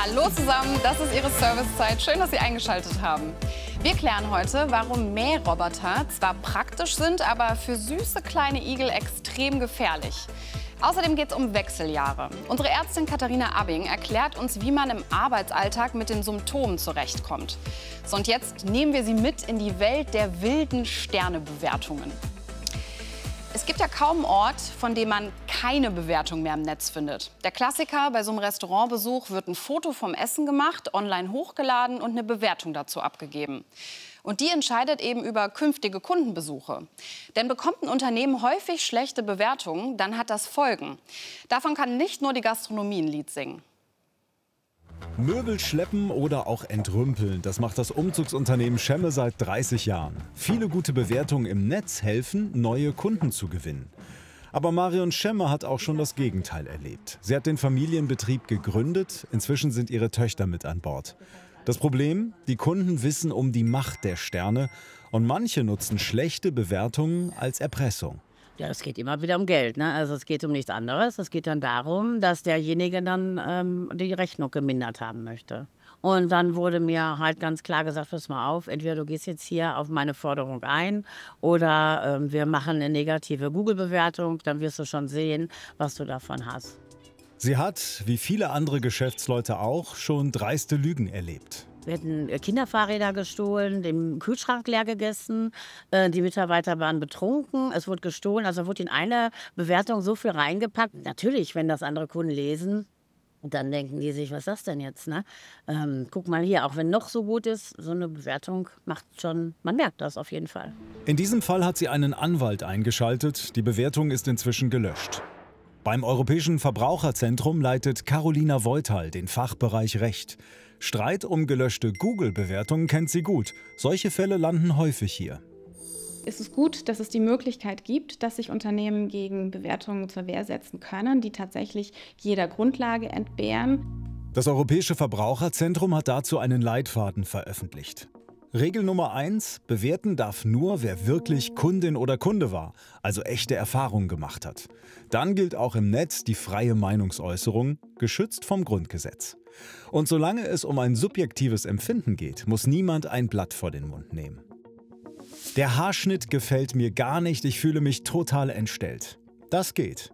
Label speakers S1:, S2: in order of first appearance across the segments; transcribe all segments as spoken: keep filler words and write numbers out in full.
S1: Hallo zusammen, das ist Ihre Servicezeit. Schön, dass Sie eingeschaltet haben. Wir klären heute, warum Mähroboter zwar praktisch sind, aber für süße kleine Igel extrem gefährlich. Außerdem geht es um Wechseljahre. Unsere Ärztin Katharina Abbing erklärt uns, wie man im Arbeitsalltag mit den Symptomen zurechtkommt. So, und jetzt nehmen wir Sie mit in die Welt der wilden Sternebewertungen. Es gibt ja kaum einen Ort, von dem man keine Bewertung mehr im Netz findet. Der Klassiker: bei so einem Restaurantbesuch wird ein Foto vom Essen gemacht, online hochgeladen und eine Bewertung dazu abgegeben. Und die entscheidet eben über künftige Kundenbesuche. Denn bekommt ein Unternehmen häufig schlechte Bewertungen, dann hat das Folgen. Davon kann nicht nur die Gastronomie ein Lied singen.
S2: Möbel schleppen oder auch entrümpeln, das macht das Umzugsunternehmen Schemme seit dreißig Jahren. Viele gute Bewertungen im Netz helfen, neue Kunden zu gewinnen. Aber Marion Schemme hat auch schon das Gegenteil erlebt. Sie hat den Familienbetrieb gegründet, inzwischen sind ihre Töchter mit an Bord. Das Problem? Die Kunden wissen um die Macht der Sterne und manche nutzen schlechte Bewertungen als Erpressung.
S3: Ja, es geht immer wieder um Geld, ne? Also es geht um nichts anderes. Es geht dann darum, dass derjenige dann ähm, die Rechnung gemindert haben möchte. Und dann wurde mir halt ganz klar gesagt, pass mal auf, entweder du gehst jetzt hier auf meine Forderung ein oder ähm, wir machen eine negative Google-Bewertung, dann wirst du schon sehen, was du davon hast.
S2: Sie hat, wie viele andere Geschäftsleute auch, schon dreiste Lügen erlebt.
S3: Wir hatten Kinderfahrräder gestohlen, den Kühlschrank leer gegessen, die Mitarbeiter waren betrunken, es wurde gestohlen, also wurde in eine Bewertung so viel reingepackt. Natürlich, wenn das andere Kunden lesen, dann denken die sich, was ist das denn jetzt? Ne? Ähm, guck mal hier, auch wenn noch so gut ist, so eine Bewertung macht schon, man merkt das auf jeden Fall.
S2: In diesem Fall hat sie einen Anwalt eingeschaltet, die Bewertung ist inzwischen gelöscht. Beim Europäischen Verbraucherzentrum leitet Carolina Voital den Fachbereich Recht. Streit um gelöschte Google-Bewertungen kennt sie gut. Solche Fälle landen häufig hier.
S4: Es ist gut, dass es die Möglichkeit gibt, dass sich Unternehmen gegen Bewertungen zur Wehr setzen können, die tatsächlich jeder Grundlage entbehren.
S2: Das Europäische Verbraucherzentrum hat dazu einen Leitfaden veröffentlicht. Regel Nummer eins: Bewerten darf nur, wer wirklich Kundin oder Kunde war, also echte Erfahrungen gemacht hat. Dann gilt auch im Netz die freie Meinungsäußerung, geschützt vom Grundgesetz. Und solange es um ein subjektives Empfinden geht, muss niemand ein Blatt vor den Mund nehmen. Der Haarschnitt gefällt mir gar nicht, ich fühle mich total entstellt. Das geht.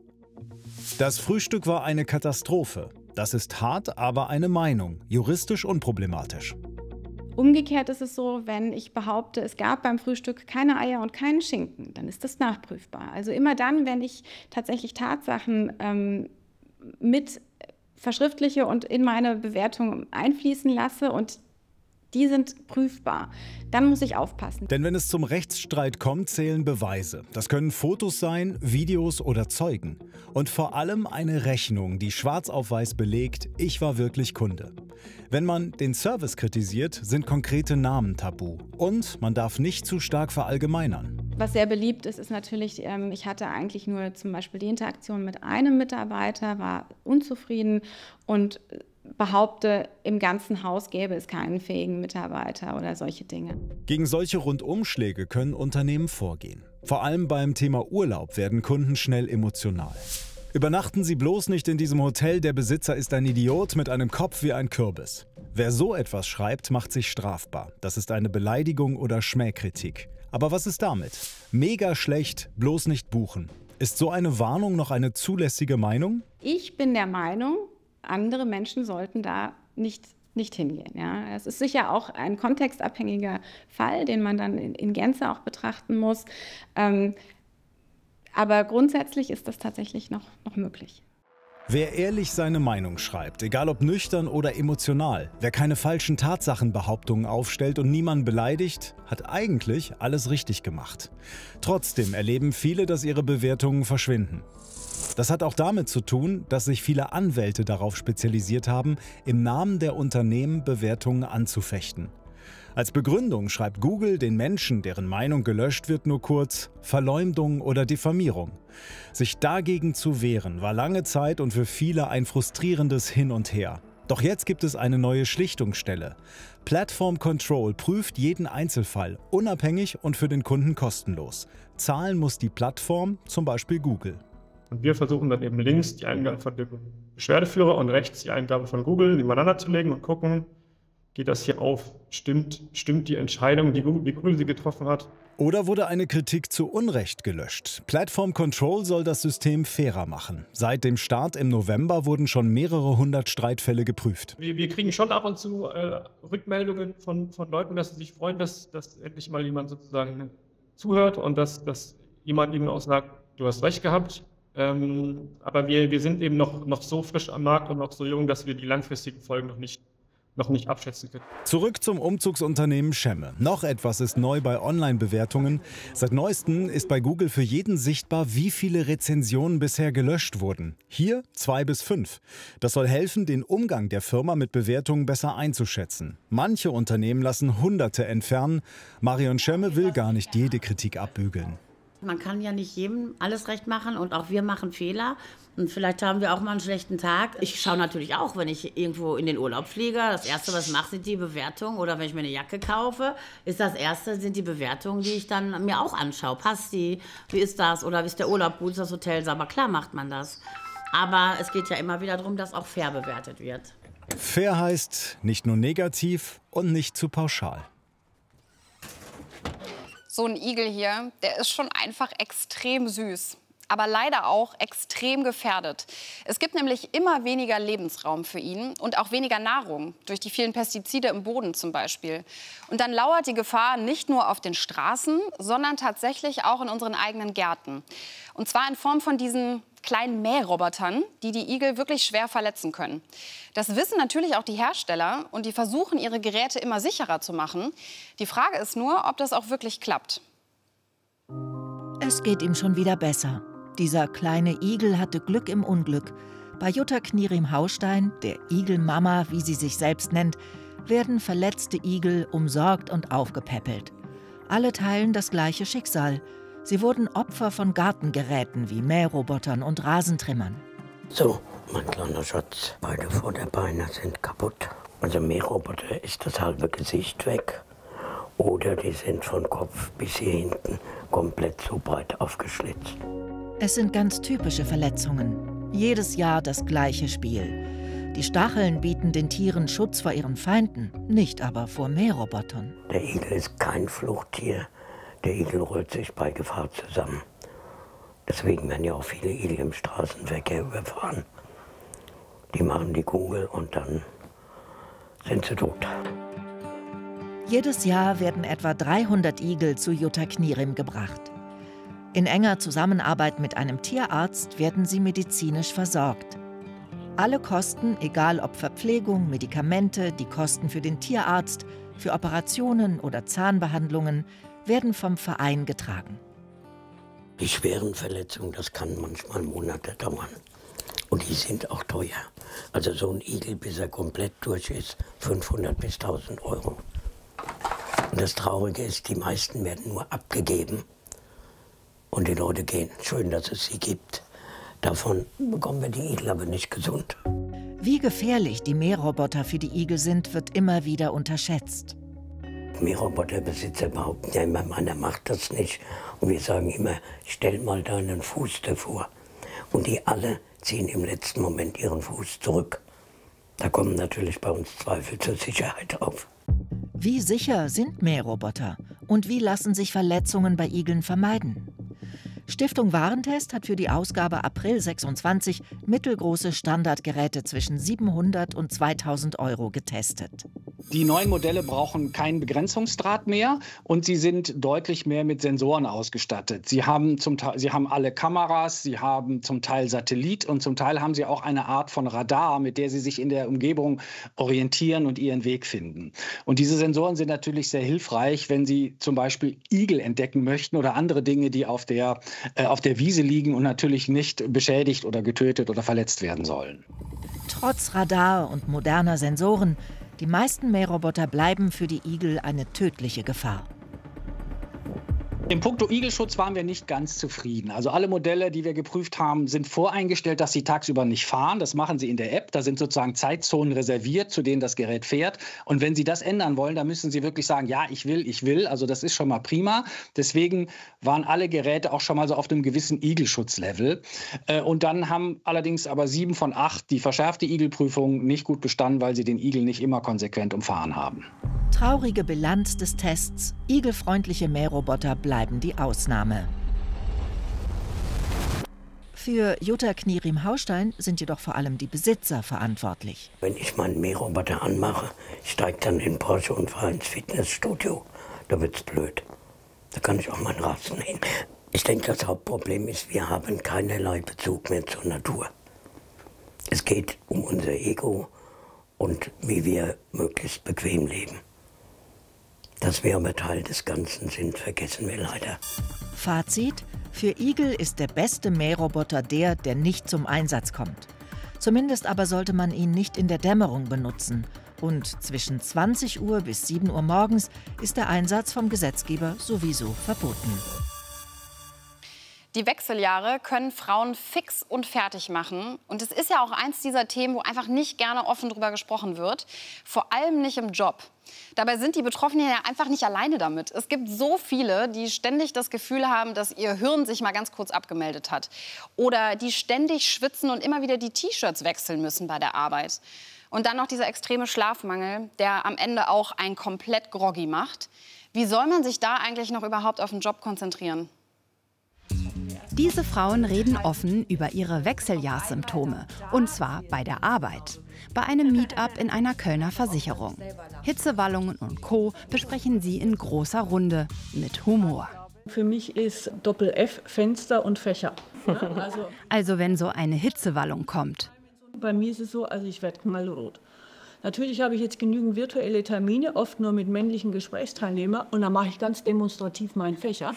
S2: Das Frühstück war eine Katastrophe. Das ist hart, aber eine Meinung, juristisch unproblematisch.
S4: Umgekehrt ist es so, wenn ich behaupte, es gab beim Frühstück keine Eier und keinen Schinken, dann ist das nachprüfbar. Also immer dann, wenn ich tatsächlich Tatsachen ähm, mit verschriftliche und in meine Bewertung einfließen lasse und die sind prüfbar, dann muss ich aufpassen.
S2: Denn wenn es zum Rechtsstreit kommt, zählen Beweise. Das können Fotos sein, Videos oder Zeugen. Und vor allem eine Rechnung, die schwarz auf weiß belegt, ich war wirklich Kunde. Wenn man den Service kritisiert, sind konkrete Namen tabu. Und man darf nicht zu stark verallgemeinern.
S4: Was sehr beliebt ist, ist natürlich, ähm, ich hatte eigentlich nur zum Beispiel die Interaktion mit einem Mitarbeiter, war unzufrieden und behaupte, im ganzen Haus gäbe es keinen fähigen Mitarbeiter oder solche Dinge.
S2: Gegen solche Rundumschläge können Unternehmen vorgehen. Vor allem beim Thema Urlaub werden Kunden schnell emotional. Übernachten Sie bloß nicht in diesem Hotel, der Besitzer ist ein Idiot mit einem Kopf wie ein Kürbis. Wer so etwas schreibt, macht sich strafbar. Das ist eine Beleidigung oder Schmähkritik. Aber was ist damit? Mega schlecht, bloß nicht buchen. Ist so eine Warnung noch eine zulässige Meinung?
S4: Ich bin der Meinung, andere Menschen sollten da nicht, nicht hingehen. Ja. Es ist sicher auch ein kontextabhängiger Fall, den man dann in, in Gänze auch betrachten muss. Ähm, aber grundsätzlich ist das tatsächlich noch, noch möglich.
S2: Wer ehrlich seine Meinung schreibt, egal ob nüchtern oder emotional, wer keine falschen Tatsachenbehauptungen aufstellt und niemanden beleidigt, hat eigentlich alles richtig gemacht. Trotzdem erleben viele, dass ihre Bewertungen verschwinden. Das hat auch damit zu tun, dass sich viele Anwälte darauf spezialisiert haben, im Namen der Unternehmen Bewertungen anzufechten. Als Begründung schreibt Google den Menschen, deren Meinung gelöscht wird, nur kurz Verleumdung oder Diffamierung. Sich dagegen zu wehren, war lange Zeit und für viele ein frustrierendes Hin und Her. Doch jetzt gibt es eine neue Schlichtungsstelle. Platform Control prüft jeden Einzelfall, unabhängig und für den Kunden kostenlos. Zahlen muss die Plattform, zum Beispiel Google.
S5: Und wir versuchen dann eben links die Eingabe von dem Beschwerdeführer und rechts die Eingabe von Google nebeneinander zu legen und gucken, geht das hier auf? Stimmt, stimmt die Entscheidung, die Google, die Google sie getroffen hat?
S2: Oder wurde eine Kritik zu Unrecht gelöscht? Platform Control soll das System fairer machen. Seit dem Start im November wurden schon mehrere hundert Streitfälle geprüft.
S5: Wir, wir kriegen schon ab und zu äh, Rückmeldungen von, von Leuten, dass sie sich freuen, dass, dass endlich mal jemand sozusagen zuhört und dass, dass jemand ihnen auch sagt, du hast recht gehabt. Ähm, aber wir, wir sind eben noch, noch so frisch am Markt und noch so jung, dass wir die langfristigen Folgen noch nicht noch nicht abschätzen können.
S2: Zurück zum Umzugsunternehmen Schemme. Noch etwas ist neu bei Online-Bewertungen. Seit neuestem ist bei Google für jeden sichtbar, wie viele Rezensionen bisher gelöscht wurden. Hier zwei bis fünf. Das soll helfen, den Umgang der Firma mit Bewertungen besser einzuschätzen. Manche Unternehmen lassen Hunderte entfernen. Marion Schemme will gar nicht jede Kritik abbügeln.
S3: Man kann ja nicht jedem alles recht machen und auch wir machen Fehler. Und vielleicht haben wir auch mal einen schlechten Tag. Ich schaue natürlich auch, wenn ich irgendwo in den Urlaub fliege. Das Erste, was ich mache, sind die Bewertungen. Oder wenn ich mir eine Jacke kaufe, ist das Erste, sind die Bewertungen, die ich dann mir auch anschaue. Passt die? Wie ist das? Oder wie ist der Urlaub? Gut, ist das Hotel sauber? Klar macht man das. Aber es geht ja immer wieder darum, dass auch fair bewertet wird.
S2: Fair heißt nicht nur negativ und nicht zu pauschal.
S1: So ein Igel hier, der ist schon einfach extrem süß, aber leider auch extrem gefährdet. Es gibt nämlich immer weniger Lebensraum für ihn und auch weniger Nahrung, durch die vielen Pestizide im Boden zum Beispiel. Und dann lauert die Gefahr nicht nur auf den Straßen, sondern tatsächlich auch in unseren eigenen Gärten. Und zwar in Form von diesen kleinen Mährobotern, die die Igel wirklich schwer verletzen können. Das wissen natürlich auch die Hersteller und die versuchen, ihre Geräte immer sicherer zu machen. Die Frage ist nur, ob das auch wirklich klappt.
S6: Es geht ihm schon wieder besser. Dieser kleine Igel hatte Glück im Unglück. Bei Jutta Knierim-Haustein, der Igelmama, wie sie sich selbst nennt, werden verletzte Igel umsorgt und aufgepäppelt. Alle teilen das gleiche Schicksal. Sie wurden Opfer von Gartengeräten wie Mährobotern und Rasentrimmern.
S7: So, mein kleiner Schatz, beide Vorderbeine sind kaputt. Also Mähroboter ist das halbe Gesicht weg. Oder die sind von Kopf bis hier hinten komplett so breit aufgeschlitzt.
S6: Es sind ganz typische Verletzungen. Jedes Jahr das gleiche Spiel. Die Stacheln bieten den Tieren Schutz vor ihren Feinden, nicht aber vor Mährobotern.
S7: Der Igel ist kein Fluchttier. Der Igel rollt sich bei Gefahr zusammen. Deswegen werden ja auch viele Igel im Straßenverkehr überfahren. Die machen die Kugel und dann sind sie tot.
S6: Jedes Jahr werden etwa dreihundert Igel zu Jutta Knierim gebracht. In enger Zusammenarbeit mit einem Tierarzt werden sie medizinisch versorgt. Alle Kosten, egal ob Verpflegung, Medikamente, die Kosten für den Tierarzt, für Operationen oder Zahnbehandlungen, werden vom Verein getragen.
S7: Die schweren Verletzungen, das kann manchmal Monate dauern. Und die sind auch teuer. Also so ein Igel, bis er komplett durch ist, fünfhundert bis tausend Euro. Und das Traurige ist, die meisten werden nur abgegeben. Und die Leute gehen. Schön, dass es sie gibt. Davon bekommen wir die Igel aber nicht gesund.
S6: Wie gefährlich die Mähroboter für die Igel sind, wird immer wieder unterschätzt.
S7: Mähroboterbesitzer behaupten ja immer, meiner macht das nicht. Und wir sagen immer, stell mal deinen Fuß davor. Und die alle ziehen im letzten Moment ihren Fuß zurück. Da kommen natürlich bei uns Zweifel zur Sicherheit auf.
S6: Wie sicher sind Mähroboter? Und wie lassen sich Verletzungen bei Igeln vermeiden? Stiftung Warentest hat für die Ausgabe April sechsundzwanzig mittelgroße Standardgeräte zwischen siebenhundert und zweitausend Euro getestet.
S8: Die neuen Modelle brauchen keinen Begrenzungsdraht mehr und sie sind deutlich mehr mit Sensoren ausgestattet. Sie haben, zum Teil, sie haben alle Kameras, sie haben zum Teil Satellit und zum Teil haben sie auch eine Art von Radar, mit der sie sich in der Umgebung orientieren und ihren Weg finden. Und diese Sensoren sind natürlich sehr hilfreich, wenn Sie zum Beispiel Igel entdecken möchten oder andere Dinge, die auf der, äh, auf der Wiese liegen und natürlich nicht beschädigt oder getötet oder verletzt werden sollen.
S6: Trotz Radar und moderner Sensoren, die meisten Mähroboter bleiben für die Igel eine tödliche Gefahr.
S8: Im Punkto Igelschutz waren wir nicht ganz zufrieden. Also alle Modelle, die wir geprüft haben, sind voreingestellt, dass sie tagsüber nicht fahren. Das machen sie in der App. Da sind sozusagen Zeitzonen reserviert, zu denen das Gerät fährt. Und wenn Sie das ändern wollen, dann müssen Sie wirklich sagen, ja, ich will, ich will. Also das ist schon mal prima. Deswegen waren alle Geräte auch schon mal so auf einem gewissen Igelschutzlevel. Und dann haben allerdings aber sieben von acht die verschärfte Igelprüfung nicht gut bestanden, weil sie den Igel nicht immer konsequent umfahren haben.
S6: Traurige Bilanz des Tests. Igelfreundliche Mähroboter bleiben die Ausnahme. Für Jutta Knierim-Haustein sind jedoch vor allem die Besitzer verantwortlich.
S7: Wenn ich meinen Mähroboter anmache, steige dann in Porsche und fahre ins Fitnessstudio, da wird's blöd. Da kann ich auch meinen Rasen nehmen. Ich denke, das Hauptproblem ist, wir haben keinerlei Bezug mehr zur Natur. Es geht um unser Ego und wie wir möglichst bequem leben. Dass wir aber Teil des Ganzen sind, vergessen wir leider.
S6: Fazit: Für Igel ist der beste Mähroboter der, der nicht zum Einsatz kommt. Zumindest aber sollte man ihn nicht in der Dämmerung benutzen. Und zwischen zwanzig Uhr bis sieben Uhr morgens ist der Einsatz vom Gesetzgeber sowieso verboten.
S1: Die Wechseljahre können Frauen fix und fertig machen. Und es ist ja auch eins dieser Themen, wo einfach nicht gerne offen drüber gesprochen wird. Vor allem nicht im Job. Dabei sind die Betroffenen ja einfach nicht alleine damit. Es gibt so viele, die ständig das Gefühl haben, dass ihr Hirn sich mal ganz kurz abgemeldet hat. Oder die ständig schwitzen und immer wieder die T-Shirts wechseln müssen bei der Arbeit. Und dann noch dieser extreme Schlafmangel, der am Ende auch einen komplett groggy macht. Wie soll man sich da eigentlich noch überhaupt auf den Job konzentrieren?
S9: Diese Frauen reden offen über ihre Wechseljahrssymptome. Und zwar bei der Arbeit. Bei einem Meetup in einer Kölner Versicherung. Hitzewallungen und Co. besprechen sie in großer Runde mit Humor.
S10: Für mich ist Doppel-F Fenster und Fächer. Also,
S9: also wenn so eine Hitzewallung kommt.
S10: Bei mir ist es so, also ich werde knallrot. Natürlich habe ich jetzt genügend virtuelle Termine, oft nur mit männlichen Gesprächsteilnehmern. Und dann mache ich ganz demonstrativ meinen Fächer.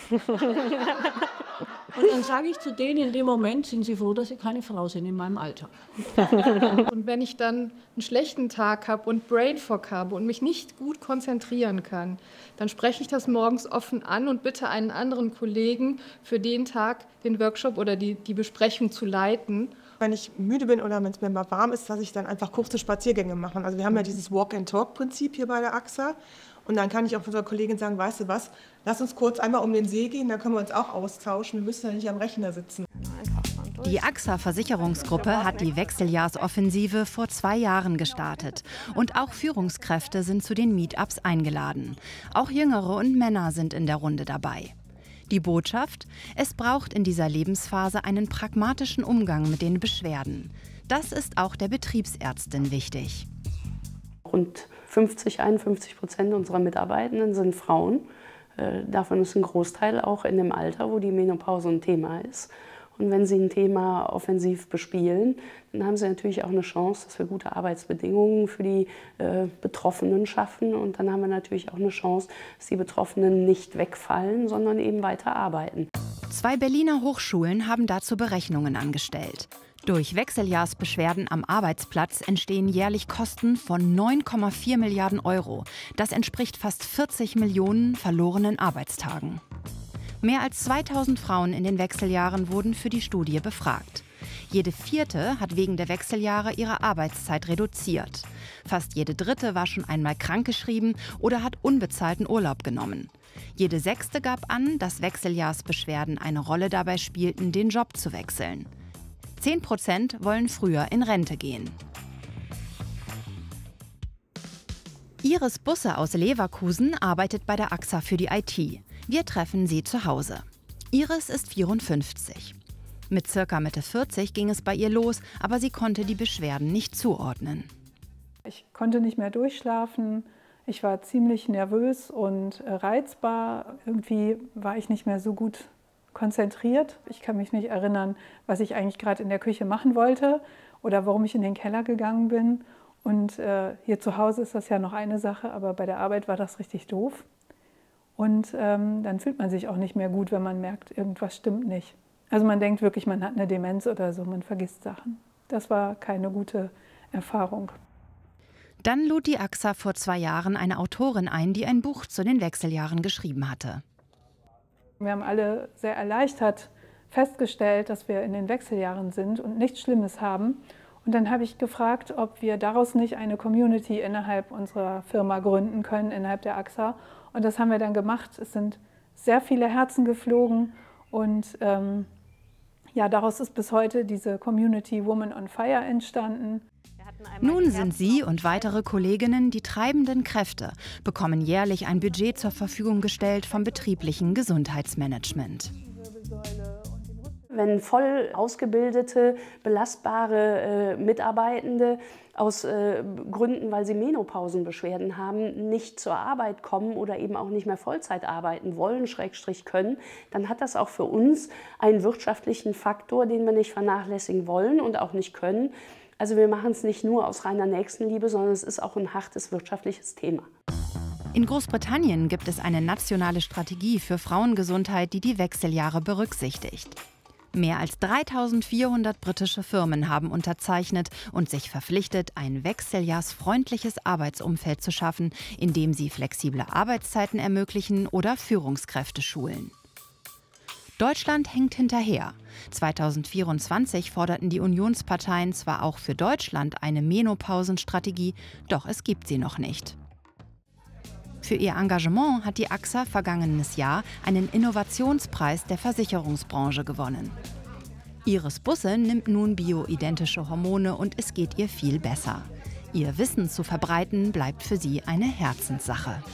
S10: Und dann sage ich zu denen in dem Moment, sind Sie froh, dass Sie keine Frau sind in meinem Alter.
S11: Und wenn ich dann einen schlechten Tag habe und Brain Fog habe und mich nicht gut konzentrieren kann, dann spreche ich das morgens offen an und bitte einen anderen Kollegen für den Tag den Workshop oder die, die Besprechung zu leiten.
S12: Wenn ich müde bin oder wenn es mir mal warm ist, dass ich dann einfach kurze Spaziergänge mache. Also wir haben ja dieses Walk-and-Talk-Prinzip hier bei der A X A. Und dann kann ich auch unserer Kollegin sagen, weißt du was, lass uns kurz einmal um den See gehen, dann können wir uns auch austauschen. Wir müssen ja nicht am Rechner sitzen.
S9: Die A X A Versicherungsgruppe hat die Wechseljahrsoffensive vor zwei Jahren gestartet. Und auch Führungskräfte sind zu den Meetups eingeladen. Auch Jüngere und Männer sind in der Runde dabei. Die Botschaft: Es braucht in dieser Lebensphase einen pragmatischen Umgang mit den Beschwerden. Das ist auch der Betriebsärztin wichtig.
S13: Rund fünfzig, einundfünfzig Prozent unserer Mitarbeitenden sind Frauen. Äh, davon ist ein Großteil auch in dem Alter, wo die Menopause ein Thema ist. Und wenn sie ein Thema offensiv bespielen, dann haben sie natürlich auch eine Chance, dass wir gute Arbeitsbedingungen für die äh, Betroffenen schaffen. Und dann haben wir natürlich auch eine Chance, dass die Betroffenen nicht wegfallen, sondern eben weiter arbeiten.
S9: Zwei Berliner Hochschulen haben dazu Berechnungen angestellt. Durch Wechseljahrsbeschwerden am Arbeitsplatz entstehen jährlich Kosten von neun Komma vier Milliarden Euro. Das entspricht fast vierzig Millionen verlorenen Arbeitstagen. Mehr als zweitausend Frauen in den Wechseljahren wurden für die Studie befragt. Jede vierte hat wegen der Wechseljahre ihre Arbeitszeit reduziert. Fast jede dritte war schon einmal krankgeschrieben oder hat unbezahlten Urlaub genommen. Jede sechste gab an, dass Wechseljahrsbeschwerden eine Rolle dabei spielten, den Job zu wechseln. Zehn Prozent wollen früher in Rente gehen. Iris Busse aus Leverkusen arbeitet bei der A X A für die I T. Wir treffen sie zu Hause. Iris ist vierundfünfzig. Mit circa Mitte vierzig ging es bei ihr los, aber sie konnte die Beschwerden nicht zuordnen.
S14: Ich konnte nicht mehr durchschlafen. Ich war ziemlich nervös und reizbar. Irgendwie war ich nicht mehr so gut konzentriert. Ich kann mich nicht erinnern, was ich eigentlich gerade in der Küche machen wollte oder warum ich in den Keller gegangen bin. Und äh, hier zu Hause ist das ja noch eine Sache, aber bei der Arbeit war das richtig doof. Und ähm, dann fühlt man sich auch nicht mehr gut, wenn man merkt, irgendwas stimmt nicht. Also man denkt wirklich, man hat eine Demenz oder so, man vergisst Sachen. Das war keine gute Erfahrung.
S9: Dann lud die A X A vor zwei Jahren eine Autorin ein, die ein Buch zu den Wechseljahren geschrieben hatte.
S14: Wir haben alle sehr erleichtert festgestellt, dass wir in den Wechseljahren sind und nichts Schlimmes haben. Und dann habe ich gefragt, ob wir daraus nicht eine Community innerhalb unserer Firma gründen können, innerhalb der A X A. Und das haben wir dann gemacht. Es sind sehr viele Herzen geflogen und ähm, ja, daraus ist bis heute diese Community Woman on Fire entstanden.
S9: Nun sind Sie und weitere Kolleginnen die treibenden Kräfte, bekommen jährlich ein Budget zur Verfügung gestellt vom betrieblichen Gesundheitsmanagement.
S13: Wenn voll ausgebildete, belastbare äh, Mitarbeitende aus äh, Gründen, weil sie Menopausenbeschwerden haben, nicht zur Arbeit kommen oder eben auch nicht mehr Vollzeit arbeiten wollen, Schrägstrich können, dann hat das auch für uns einen wirtschaftlichen Faktor, den wir nicht vernachlässigen wollen und auch nicht können. Also wir machen es nicht nur aus reiner Nächstenliebe, sondern es ist auch ein hartes wirtschaftliches Thema.
S9: In Großbritannien gibt es eine nationale Strategie für Frauengesundheit, die die Wechseljahre berücksichtigt. Mehr als dreitausendvierhundert britische Firmen haben unterzeichnet und sich verpflichtet, ein wechseljahrsfreundliches Arbeitsumfeld zu schaffen, in dem sie flexible Arbeitszeiten ermöglichen oder Führungskräfte schulen. Deutschland hängt hinterher. zweitausendvierundzwanzig forderten die Unionsparteien zwar auch für Deutschland eine Menopausenstrategie, doch es gibt sie noch nicht. Für ihr Engagement hat die A X A vergangenes Jahr einen Innovationspreis der Versicherungsbranche gewonnen. Iris Busse nimmt nun bioidentische Hormone und es geht ihr viel besser. Ihr Wissen zu verbreiten bleibt für sie eine Herzenssache.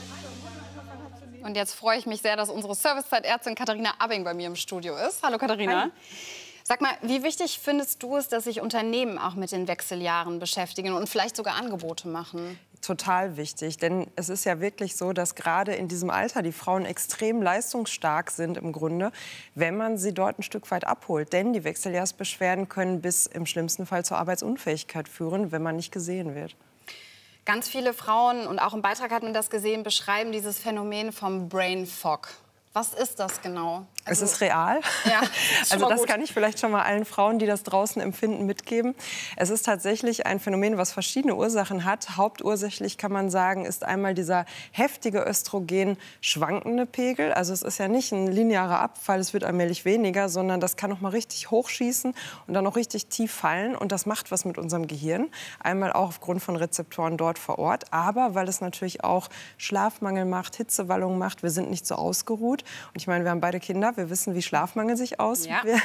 S1: Und jetzt freue ich mich sehr, dass unsere Servicezeitärztin Katharina Abbing bei mir im Studio ist. Hallo Katharina. Hi. Sag mal, wie wichtig findest du es, dass sich Unternehmen auch mit den Wechseljahren beschäftigen und vielleicht sogar Angebote machen?
S15: Total wichtig, denn es ist ja wirklich so, dass gerade in diesem Alter die Frauen extrem leistungsstark sind im Grunde, wenn man sie dort ein Stück weit abholt. Denn die Wechseljahrsbeschwerden können bis im schlimmsten Fall zur Arbeitsunfähigkeit führen, wenn man nicht gesehen wird.
S1: Ganz viele Frauen, und auch im Beitrag hat man das gesehen, beschreiben dieses Phänomen vom Brain Fog. Was ist das genau?
S15: Also, es ist real.
S1: Ja, ist
S15: also das
S1: gut.
S15: kann ich vielleicht schon mal allen Frauen, die das draußen empfinden, mitgeben. Es ist tatsächlich ein Phänomen, was verschiedene Ursachen hat. Hauptursächlich kann man sagen, ist einmal dieser heftige Östrogen schwankende Pegel. Also es ist ja nicht ein linearer Abfall, es wird allmählich weniger, sondern das kann noch mal richtig hochschießen und dann noch richtig tief fallen. Und das macht was mit unserem Gehirn. Einmal auch aufgrund von Rezeptoren dort vor Ort, aber weil es natürlich auch Schlafmangel macht, Hitzewallungen macht. Wir sind nicht so ausgeruht. Und ich meine, wir haben beide Kinder. Wir wissen, wie Schlafmangel sich auswirkt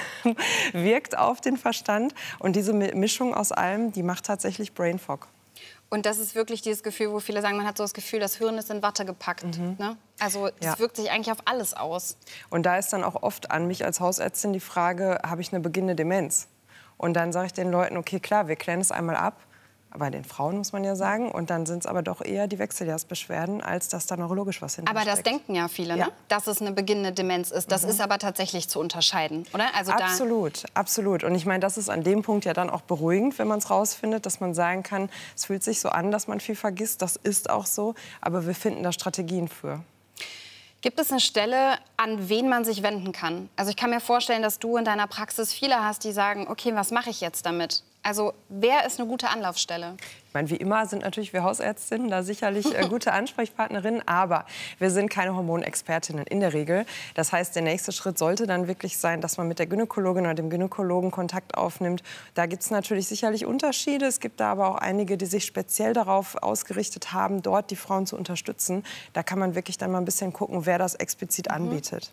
S15: ja. auf den Verstand. Und diese Mischung aus allem, die macht tatsächlich Brain Fog.
S1: Und das ist wirklich dieses Gefühl, wo viele sagen, man hat so das Gefühl, das Hirn ist in Watte gepackt. Mhm. Ne? Also das ja. wirkt sich eigentlich auf alles aus.
S15: Und da ist dann auch oft an mich als Hausärztin die Frage, habe ich eine beginnende Demenz? Und dann sage ich den Leuten, okay, klar, wir klären es einmal ab. Bei den Frauen muss man ja sagen. Und dann sind es aber doch eher die Wechseljahrsbeschwerden, als dass da neurologisch was hintersteckt.
S1: Aber das denken ja viele,
S15: ja.
S1: Ne? Dass es eine beginnende Demenz ist. Das mhm. ist aber tatsächlich zu unterscheiden, oder? Also
S15: absolut, da absolut. Und ich meine, das ist an dem Punkt ja dann auch beruhigend, wenn man es rausfindet, dass man sagen kann, es fühlt sich so an, dass man viel vergisst. Das ist auch so. Aber wir finden da Strategien für.
S1: Gibt es eine Stelle, an wen man sich wenden kann? Also ich kann mir vorstellen, dass du in deiner Praxis viele hast, die sagen, okay, was mache ich jetzt damit? Also wer ist eine gute Anlaufstelle?
S15: Ich meine, wie immer sind natürlich wir Hausärztinnen da sicherlich äh, gute Ansprechpartnerinnen, aber wir sind keine Hormonexpertinnen in der Regel. Das heißt, der nächste Schritt sollte dann wirklich sein, dass man mit der Gynäkologin oder dem Gynäkologen Kontakt aufnimmt. Da gibt es natürlich sicherlich Unterschiede. Es gibt da aber auch einige, die sich speziell darauf ausgerichtet haben, dort die Frauen zu unterstützen. Da kann man wirklich dann mal ein bisschen gucken, wer das explizit mhm. anbietet.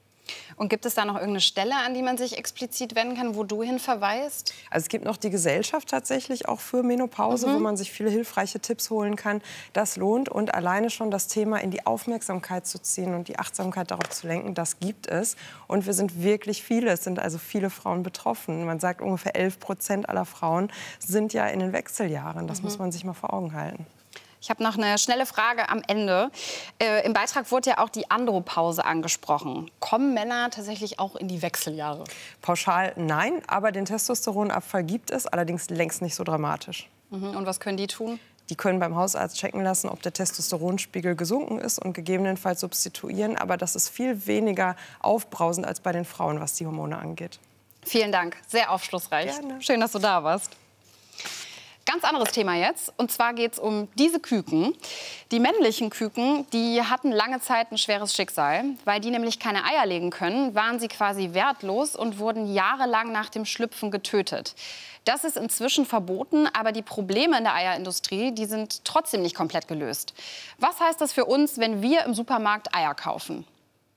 S1: Und gibt es da noch irgendeine Stelle, an die man sich explizit wenden kann, wo du hin verweist?
S15: Also es gibt noch die Gesellschaft tatsächlich auch für Menopause, mhm. wo man sich viele hilfreiche Tipps holen kann. Das lohnt. Und alleine schon das Thema in die Aufmerksamkeit zu ziehen und die Achtsamkeit darauf zu lenken, das gibt es. Und wir sind wirklich viele. Es sind also viele Frauen betroffen. Man sagt, ungefähr elf Prozent aller Frauen sind ja in den Wechseljahren. Das mhm. muss man sich mal vor Augen halten.
S1: Ich habe noch eine schnelle Frage am Ende. Äh, Im Beitrag wurde ja auch die Andropause angesprochen. Kommen Männer tatsächlich auch in die Wechseljahre?
S15: Pauschal nein, aber den Testosteronabfall gibt es, allerdings längst nicht so dramatisch.
S1: Mhm. Und was können die tun?
S15: Die können beim Hausarzt checken lassen, ob der Testosteronspiegel gesunken ist und gegebenenfalls substituieren. Aber das ist viel weniger aufbrausend als bei den Frauen, was die Hormone angeht.
S1: Vielen Dank, sehr aufschlussreich.
S15: Gerne.
S1: Schön, dass du da warst. Ganz anderes Thema jetzt. Und zwar geht es um diese Küken. Die männlichen Küken, die hatten lange Zeit ein schweres Schicksal. Weil die nämlich keine Eier legen können, waren sie quasi wertlos und wurden jahrelang nach dem Schlüpfen getötet. Das ist inzwischen verboten, aber die Probleme in der Eierindustrie, die sind trotzdem nicht komplett gelöst. Was heißt das für uns, wenn wir im Supermarkt Eier kaufen?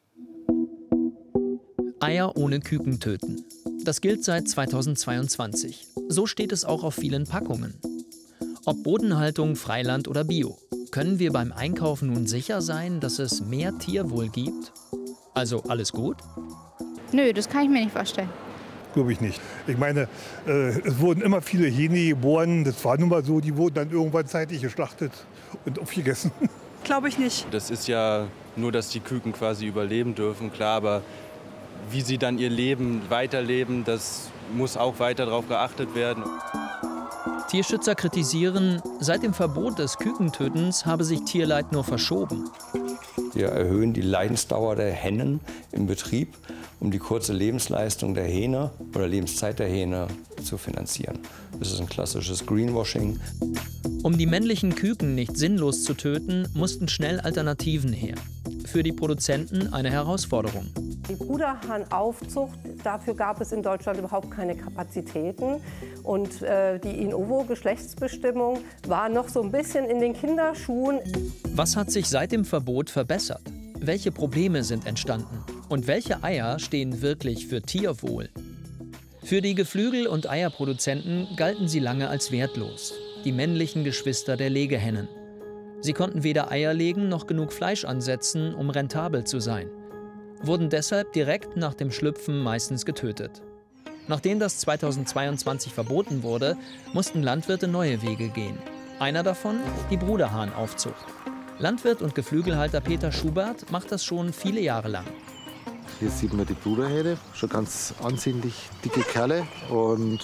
S16: Eier ohne Küken töten. Das gilt seit zweitausendzweiundzwanzig. So steht es auch auf vielen Packungen. Ob Bodenhaltung, Freiland oder Bio. Können wir beim Einkaufen nun sicher sein, dass es mehr Tierwohl gibt? Also alles gut?
S17: Nö, das kann ich mir nicht vorstellen.
S18: Glaube ich nicht. Ich meine, äh, es wurden immer viele Hähne geboren. Das war nun mal so, die wurden dann irgendwann zeitig geschlachtet und aufgegessen.
S19: Glaube ich nicht.
S20: Das ist ja nur, dass die Küken quasi überleben dürfen, klar, aber wie sie dann ihr Leben weiterleben, das muss auch weiter darauf geachtet werden.
S16: Tierschützer kritisieren, seit dem Verbot des Kükentötens habe sich Tierleid nur verschoben.
S21: Wir erhöhen die Leidensdauer der Hennen im Betrieb, um die kurze Lebensleistung der Hähne oder Lebenszeit der Hähne zu finanzieren. Das ist ein klassisches Greenwashing.
S16: Um die männlichen Küken nicht sinnlos zu töten, mussten schnell Alternativen her. Für die Produzenten eine Herausforderung.
S22: Die Bruderhahnaufzucht, dafür gab es in Deutschland überhaupt keine Kapazitäten. Und äh, die In-ovo-Geschlechtsbestimmung war noch so ein bisschen in den Kinderschuhen.
S16: Was hat sich seit dem Verbot verbessert? Welche Probleme sind entstanden? Und welche Eier stehen wirklich für Tierwohl? Für die Geflügel- und Eierproduzenten galten sie lange als wertlos. Die männlichen Geschwister der Legehennen. Sie konnten weder Eier legen noch genug Fleisch ansetzen, um rentabel zu sein. Wurden deshalb direkt nach dem Schlüpfen meistens getötet. Nachdem das zweitausendzweiundzwanzig verboten wurde, mussten Landwirte neue Wege gehen. Einer davon die Bruderhahnaufzucht. Landwirt und Geflügelhalter Peter Schubert macht das schon viele Jahre lang.
S23: Hier sieht man die Bruderhähne, schon ganz ansehnlich dicke Kerle und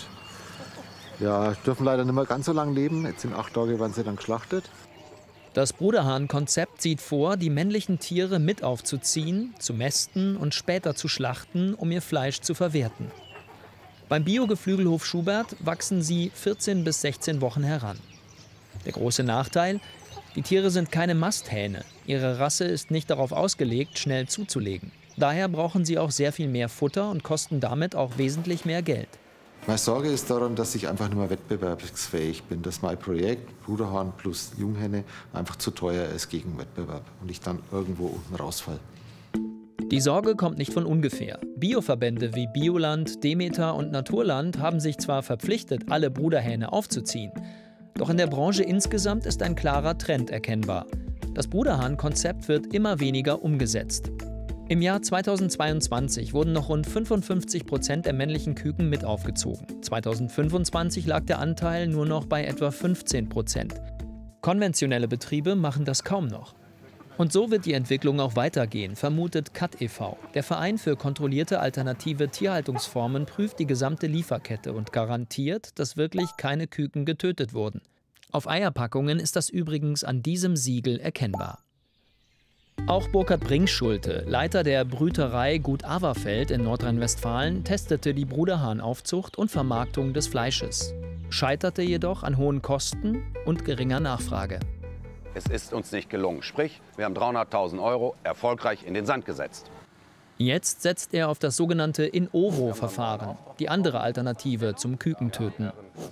S23: ja, dürfen leider nicht mehr ganz so lange leben. Jetzt in acht Tagen werden sie dann geschlachtet.
S16: Das Bruderhahn-Konzept sieht vor, die männlichen Tiere mit aufzuziehen, zu mästen und später zu schlachten, um ihr Fleisch zu verwerten. Beim Biogeflügelhof Schubert wachsen sie vierzehn bis sechzehn Wochen heran. Der große Nachteil: Die Tiere sind keine Masthähne. Ihre Rasse ist nicht darauf ausgelegt, schnell zuzulegen. Daher brauchen sie auch sehr viel mehr Futter und kosten damit auch wesentlich mehr Geld.
S23: Meine Sorge ist daran, dass ich einfach nicht mehr wettbewerbsfähig bin, dass mein Projekt Bruderhahn plus Junghenne einfach zu teuer ist gegen Wettbewerb und ich dann irgendwo unten rausfall.
S16: Die Sorge kommt nicht von ungefähr. Bioverbände wie Bioland, Demeter und Naturland haben sich zwar verpflichtet, alle Bruderhähne aufzuziehen. Doch in der Branche insgesamt ist ein klarer Trend erkennbar. Das Bruderhahn-Konzept wird immer weniger umgesetzt. Im Jahr zweitausendzweiundzwanzig wurden noch rund fünfundfünfzig Prozent der männlichen Küken mit aufgezogen. zweitausendfünfundzwanzig lag der Anteil nur noch bei etwa fünfzehn Prozent. Konventionelle Betriebe machen das kaum noch. Und so wird die Entwicklung auch weitergehen, vermutet C A T e V Der Verein für kontrollierte alternative Tierhaltungsformen prüft die gesamte Lieferkette und garantiert, dass wirklich keine Küken getötet wurden. Auf Eierpackungen ist das übrigens an diesem Siegel erkennbar. Auch Burkhard Bringschulte, Leiter der Brüterei Gut Averfeld in Nordrhein-Westfalen, testete die Bruderhahnaufzucht und Vermarktung des Fleisches. Scheiterte jedoch an hohen Kosten und geringer Nachfrage.
S24: Es ist uns nicht gelungen. Sprich, wir haben dreihunderttausend Euro erfolgreich in den Sand gesetzt.
S16: Jetzt setzt er auf das sogenannte In-ovo-Verfahren, die andere Alternative zum Kükentöten.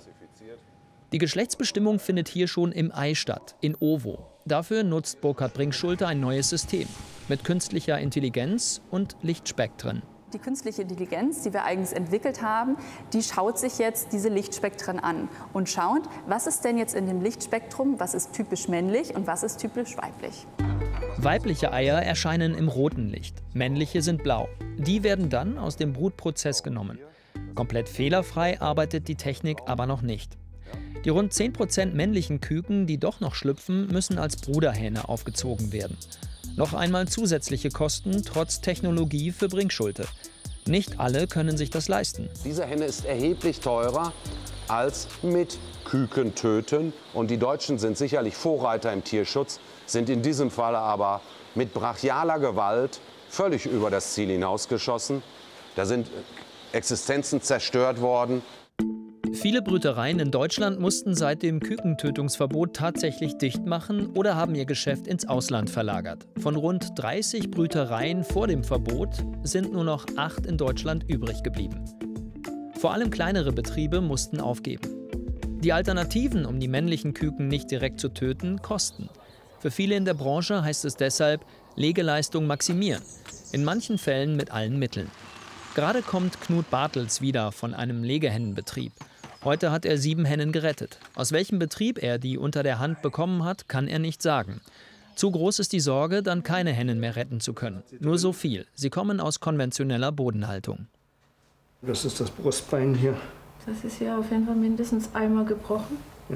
S16: Die Geschlechtsbestimmung findet hier schon im Ei statt, in ovo. Dafür nutzt Burkhard Bringschulte ein neues System mit künstlicher Intelligenz und Lichtspektren.
S25: Die künstliche Intelligenz, die wir eigens entwickelt haben, die schaut sich jetzt diese Lichtspektren an und schaut, was ist denn jetzt in dem Lichtspektrum, was ist typisch männlich und was ist typisch weiblich.
S16: Weibliche Eier erscheinen im roten Licht, männliche sind blau. Die werden dann aus dem Brutprozess genommen. Komplett fehlerfrei arbeitet die Technik aber noch nicht. Die rund zehn Prozent männlichen Küken, die doch noch schlüpfen, müssen als Bruderhähne aufgezogen werden. Noch einmal zusätzliche Kosten trotz Technologie für Bringschulte. Nicht alle können sich das leisten.
S24: Diese Henne ist erheblich teurer als mit Küken töten. Und die Deutschen sind sicherlich Vorreiter im Tierschutz, sind in diesem Falle aber mit brachialer Gewalt völlig über das Ziel hinausgeschossen. Da sind Existenzen zerstört worden.
S16: Viele Brütereien in Deutschland mussten seit dem Kükentötungsverbot tatsächlich dicht machen oder haben ihr Geschäft ins Ausland verlagert. Von rund dreißig Brütereien vor dem Verbot sind nur noch acht in Deutschland übrig geblieben. Vor allem kleinere Betriebe mussten aufgeben. Die Alternativen, um die männlichen Küken nicht direkt zu töten, kosten. Für viele in der Branche heißt es deshalb, Legeleistung maximieren. In manchen Fällen mit allen Mitteln. Gerade kommt Knut Bartels wieder von einem Legehennenbetrieb. Heute hat er sieben Hennen gerettet. Aus welchem Betrieb er die unter der Hand bekommen hat, kann er nicht sagen. Zu groß ist die Sorge, dann keine Hennen mehr retten zu können. Nur so viel. Sie kommen aus konventioneller Bodenhaltung.
S2: Das ist das Brustbein hier.
S11: Das ist ja auf jeden Fall mindestens einmal gebrochen.
S2: Ja.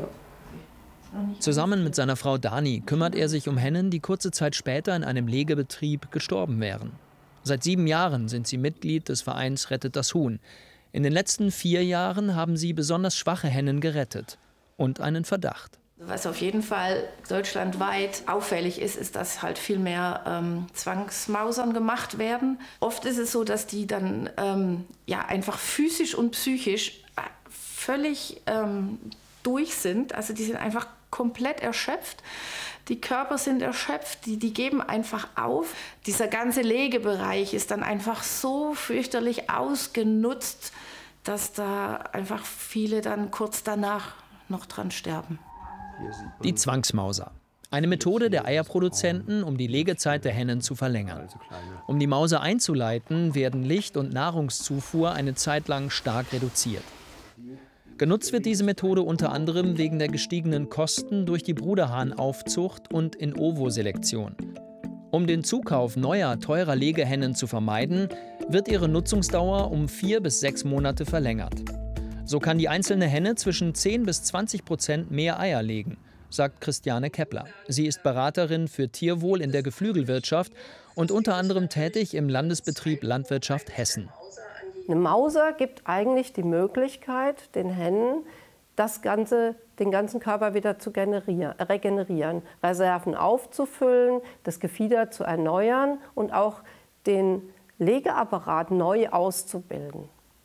S16: Zusammen mit seiner Frau Dani kümmert er sich um Hennen, die kurze Zeit später in einem Legebetrieb gestorben wären. Seit sieben Jahren sind sie Mitglied des Vereins Rettet das Huhn. In den letzten vier Jahren haben sie besonders schwache Hennen gerettet. Und einen Verdacht.
S3: Was auf jeden Fall deutschlandweit auffällig ist, ist, dass halt viel mehr ähm, Zwangsmausern gemacht werden. Oft ist es so, dass die dann ähm, ja, einfach physisch und psychisch völlig ähm, durch sind. Also die sind einfach komplett erschöpft. Die Körper sind erschöpft, die, die geben einfach auf. Dieser ganze Legebereich ist dann einfach so fürchterlich ausgenutzt, dass da einfach viele dann kurz danach noch dran sterben.
S16: Die Zwangsmauser. Eine Methode der Eierproduzenten, um die Legezeit der Hennen zu verlängern. Um die Mauser einzuleiten, werden Licht- und Nahrungszufuhr eine Zeit lang stark reduziert. Genutzt wird diese Methode unter anderem wegen der gestiegenen Kosten durch die Bruderhahnaufzucht und In-ovo-Selektion. Um den Zukauf neuer, teurer Legehennen zu vermeiden, wird ihre Nutzungsdauer um vier bis sechs Monate verlängert. So kann die einzelne Henne zwischen zehn bis zwanzig Prozent mehr Eier legen, sagt Christiane Kepler. Sie ist Beraterin für Tierwohl in der Geflügelwirtschaft und unter anderem tätig im Landesbetrieb Landwirtschaft Hessen.
S22: Eine Mauser gibt eigentlich die Möglichkeit, den Hennen das Ganze, den ganzen Körper wieder zu regenerieren, Reserven aufzufüllen, das Gefieder zu erneuern und auch den Legeapparat neu auszubilden.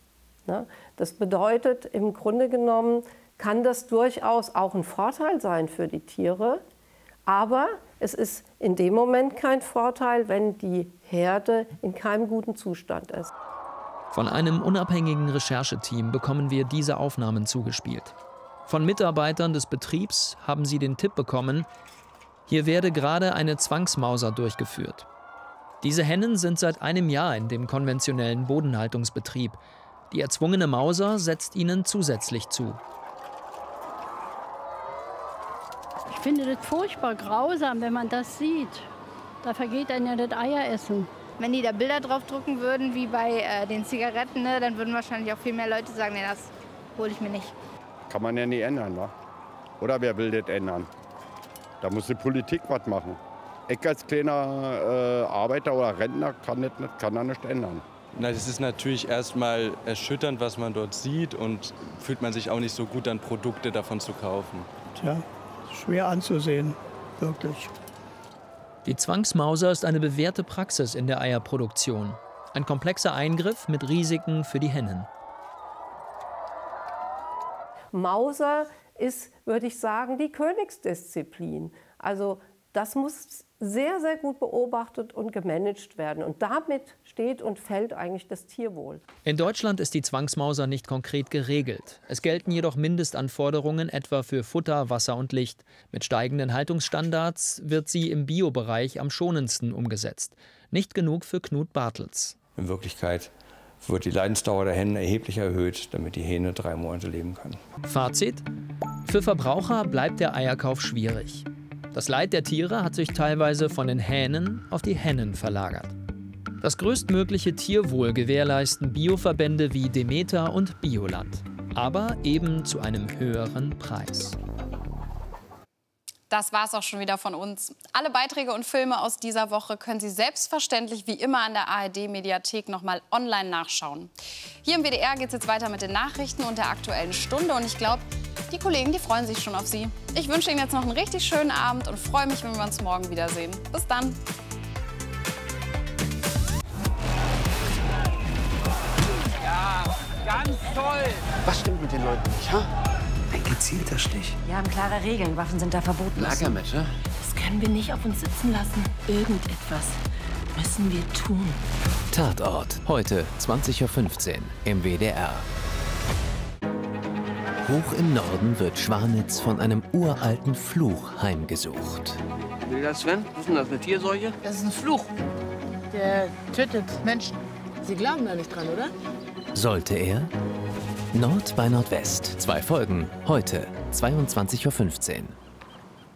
S22: Das bedeutet, im Grunde genommen kann das durchaus auch ein Vorteil sein für die Tiere, aber es ist in dem Moment kein Vorteil, wenn die Herde in keinem guten Zustand ist.
S16: Von einem unabhängigen Rechercheteam bekommen wir diese Aufnahmen zugespielt. Von Mitarbeitern des Betriebs haben sie den Tipp bekommen, hier werde gerade eine Zwangsmauser durchgeführt. Diese Hennen sind seit einem Jahr in dem konventionellen Bodenhaltungsbetrieb. Die erzwungene Mauser setzt ihnen zusätzlich zu.
S4: Ich finde das furchtbar grausam, wenn man das sieht. Da vergeht einem ja das Eieressen.
S17: Wenn die da Bilder draufdrucken würden, wie bei äh, den Zigaretten, ne, dann würden wahrscheinlich auch viel mehr Leute sagen, nee, das hole ich mir nicht.
S5: Kann man ja nie ändern, wa? Oder wer will das ändern? Da muss die Politik was machen. Ich als kleiner äh, Arbeiter oder Rentner kann das nicht, kann da nicht ändern.
S20: Na, es ist natürlich erstmal erschütternd, was man dort sieht, und fühlt man sich auch nicht so gut an, Produkte davon zu kaufen.
S19: Tja, schwer anzusehen, wirklich.
S16: Die Zwangsmauser ist eine bewährte Praxis in der Eierproduktion. Ein komplexer Eingriff mit Risiken für die Hennen.
S22: Mauser ist, würde ich sagen, die Königsdisziplin. Also das muss sehr, sehr gut beobachtet und gemanagt werden. Und damit steht und fällt eigentlich das Tierwohl.
S16: In Deutschland ist die Zwangsmauser nicht konkret geregelt. Es gelten jedoch Mindestanforderungen etwa für Futter, Wasser und Licht. Mit steigenden Haltungsstandards wird sie im Biobereich am schonendsten umgesetzt. Nicht genug für Knut Bartels.
S21: In Wirklichkeit wird die Leidensdauer der Hennen erheblich erhöht, damit die Hähne drei Monate leben kann.
S16: Fazit: Für Verbraucher bleibt der Eierkauf schwierig. Das Leid der Tiere hat sich teilweise von den Hähnen auf die Hennen verlagert. Das größtmögliche Tierwohl gewährleisten Bioverbände wie Demeter und Bioland. Aber eben zu einem höheren Preis.
S1: Das war es auch schon wieder von uns. Alle Beiträge und Filme aus dieser Woche können Sie selbstverständlich wie immer an der A R D-Mediathek noch mal online nachschauen. Hier im W D R geht es jetzt weiter mit den Nachrichten und der Aktuellen Stunde. Und ich glaube, die Kollegen, die freuen sich schon auf Sie. Ich wünsche Ihnen jetzt noch einen richtig schönen Abend und freue mich, wenn wir uns morgen wiedersehen. Bis dann.
S26: Ja, ganz
S6: toll! Was stimmt mit den Leuten nicht, ha?
S7: Ein gezielter Stich.
S8: Wir haben klare Regeln. Waffen sind da verboten.
S7: Lagermesser?
S8: Das können wir nicht auf uns sitzen lassen. Irgendetwas müssen wir tun.
S10: Tatort. Heute zwanzig Uhr fünfzehn im W D R. Hoch im Norden wird Schwanitz von einem uralten Fluch heimgesucht.
S6: Will das, Sven? Was ist denn das, eine Tierseuche?
S12: Das ist ein Fluch. Der tötet Menschen. Sie glauben da nicht dran, oder?
S10: Sollte er? Nord bei Nordwest. Zwei Folgen. Heute zweiundzwanzig Uhr fünfzehn.